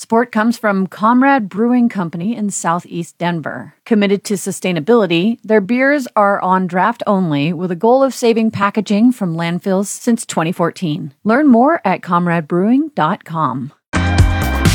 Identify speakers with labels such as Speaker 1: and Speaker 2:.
Speaker 1: Support comes from Comrade Brewing Company in Southeast Denver. Committed to sustainability, their beers are on draft only with a goal of saving packaging from landfills since 2014. Learn more at comradebrewing.com.